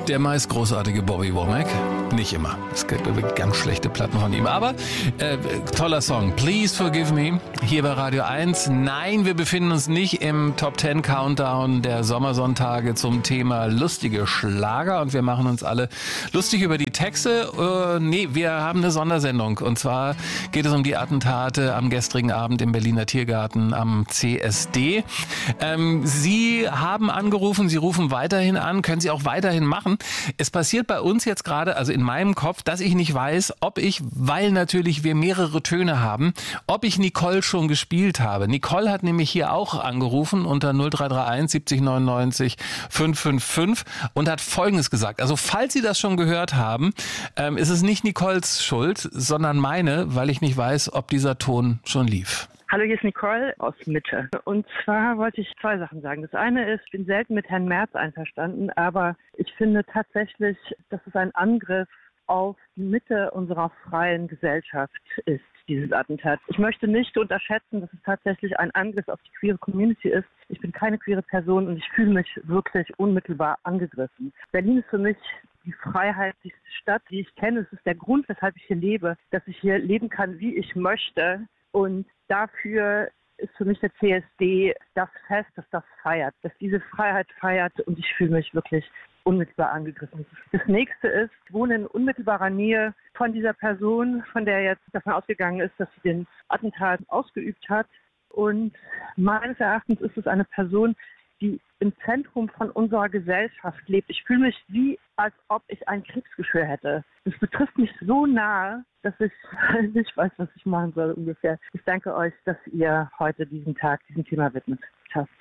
Der meist großartige Bobby Womack. Nicht immer. Es gibt ganz schlechte Platten von ihm. Aber toller Song. Please Forgive Me. Hier bei Radio 1. Nein, wir befinden uns nicht im Top 10 Countdown der Sommersonntage zum Thema lustige Schlager. Und wir machen uns alle lustig über die Texte. Nee, wir haben eine Sondersendung. Und zwar geht es um die Attentate am gestrigen Abend im Berliner Tiergarten am CSD. Sie haben angerufen, Sie rufen weiterhin an, können Sie auch weiterhin machen. Es passiert bei uns jetzt gerade, also in meinem Kopf, dass ich nicht weiß, weil natürlich wir mehrere Töne haben, ob ich Nicole schon gespielt habe. Nicole hat nämlich hier auch angerufen unter 0331 70 99 555 und hat Folgendes gesagt. Also falls Sie das schon gehört haben, ist es nicht Nicoles Schuld, sondern meine, weil ich nicht weiß, ob dieser Ton schon lief. Hallo, hier ist Nicole aus Mitte. Und zwar wollte ich 2 Sachen sagen. Das eine ist, ich bin selten mit Herrn Merz einverstanden, aber ich finde tatsächlich, dass es ein Angriff auf die Mitte unserer freien Gesellschaft ist, dieses Attentat. Ich möchte nicht unterschätzen, dass es tatsächlich ein Angriff auf die queere Community ist. Ich bin keine queere Person und ich fühle mich wirklich unmittelbar angegriffen. Berlin ist für mich die freiheitlichste Stadt, die ich kenne. Es ist der Grund, weshalb ich hier lebe, dass ich hier leben kann, wie ich möchte. Und dafür ist für mich der CSD das Fest, das feiert, dass diese Freiheit feiert und ich fühle mich wirklich unmittelbar angegriffen. Das nächste ist, ich wohne in unmittelbarer Nähe von dieser Person, von der jetzt davon ausgegangen ist, dass sie den Attentat ausgeübt hat. Und meines Erachtens ist es eine Person, die im Zentrum von unserer Gesellschaft lebt. Ich fühle mich wie, als ob ich ein Kriegsgeschwür hätte. Das betrifft mich so nahe, dass ich nicht weiß, was ich machen soll ungefähr. Ich danke euch, dass ihr heute diesen Tag diesem Thema widmet. Ciao.